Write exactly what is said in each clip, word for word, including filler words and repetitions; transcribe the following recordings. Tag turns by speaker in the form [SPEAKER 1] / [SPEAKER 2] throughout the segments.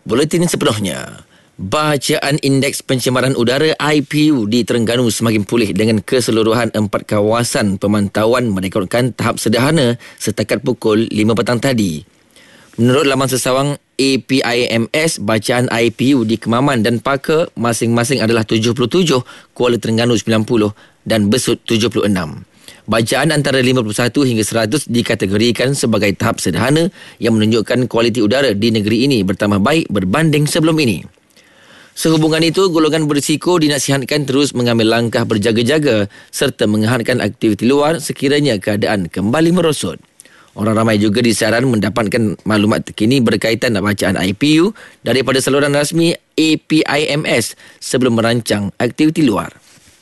[SPEAKER 1] Buletin sepenuhnya. Bacaan Indeks Pencemaran Udara I P U di Terengganu semakin pulih dengan keseluruhan empat kawasan pemantauan merekodkan tahap sederhana setakat pukul lima petang tadi. Menurut laman sesawang A P I M S, bacaan I P U di Kemaman dan Paka masing-masing adalah tujuh puluh tujuh, Kuala Terengganu sembilan puluh dan Besut tujuh puluh enam. Bacaan antara lima puluh satu hingga seratus dikategorikan sebagai tahap sederhana yang menunjukkan kualiti udara di negeri ini bertambah baik berbanding sebelum ini. Sehubungan itu, golongan berisiko dinasihatkan terus mengambil langkah berjaga-jaga serta menghadkan aktiviti luar sekiranya keadaan kembali merosot. Orang ramai juga disaran mendapatkan maklumat terkini berkaitan bacaan I P U daripada saluran rasmi A P I M S sebelum merancang aktiviti luar.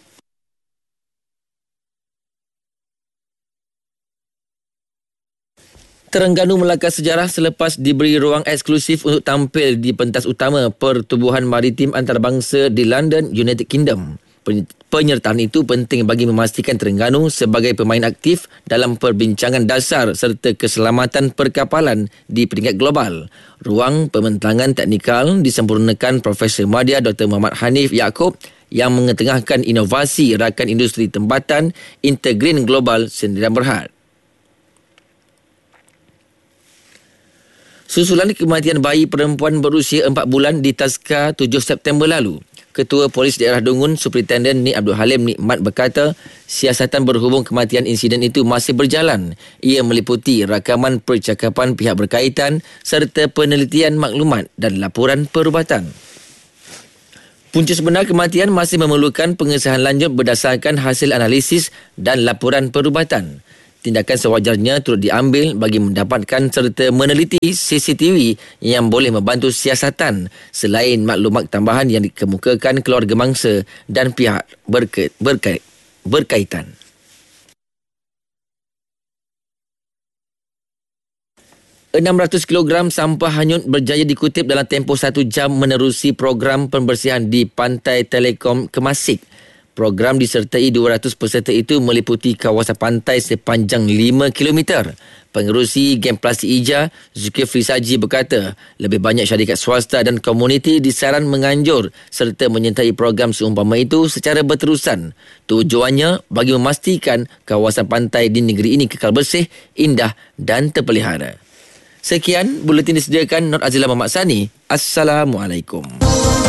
[SPEAKER 1] Terengganu melangkah sejarah selepas diberi ruang eksklusif untuk tampil di pentas utama Pertubuhan Maritim Antarabangsa di London, United Kingdom. Penyertaan itu penting bagi memastikan Terengganu sebagai pemain aktif dalam perbincangan dasar serta keselamatan perkapalan di peringkat global. Ruang pembentangan teknikal disempurnakan Profesor Madya Doktor Muhammad Hanif Yaakob yang mengetengahkan inovasi rakan industri tempatan Intergreen Global Sdn Bhd. Susulan kematian bayi perempuan berusia empat bulan di Taska tujuh September lalu, Ketua Polis Daerah Dungun Superintenden Nik Abdul Halim Nikmat berkata, siasatan berhubung kematian insiden itu masih berjalan. Ia meliputi rakaman percakapan pihak berkaitan serta penelitian maklumat dan laporan perubatan. Punca sebenar kematian masih memerlukan pengesahan lanjut berdasarkan hasil analisis dan laporan perubatan. Tindakan sewajarnya turut diambil bagi mendapatkan serta meneliti C C T V yang boleh membantu siasatan selain maklumat tambahan yang dikemukakan keluarga mangsa dan pihak berke, berkait, berkaitan. enam ratus kilogram sampah hanyut berjaya dikutip dalam tempoh satu jam menerusi program pembersihan di Pantai Telekom Kemasik. Program disertai dua ratus peserta itu meliputi kawasan pantai sepanjang lima kilometer. Pengerusi Gem Plastik Ija, Zulkifli Saji berkata, lebih banyak syarikat swasta dan komuniti disaran menganjur serta menyertai program seumpama itu secara berterusan. Tujuannya bagi memastikan kawasan pantai di negeri ini kekal bersih, indah dan terpelihara. Sekian, buletin disediakan Nur Azila Muhammad Sani. Assalamualaikum.